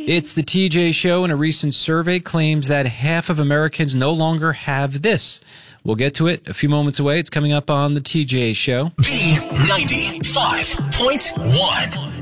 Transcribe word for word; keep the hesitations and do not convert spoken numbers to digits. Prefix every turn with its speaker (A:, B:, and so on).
A: It's the T J Show, and a recent survey claims that half of Americans no longer have this. We'll get to it a few moments away. It's coming up on the T J Show.
B: B ninety-five point one.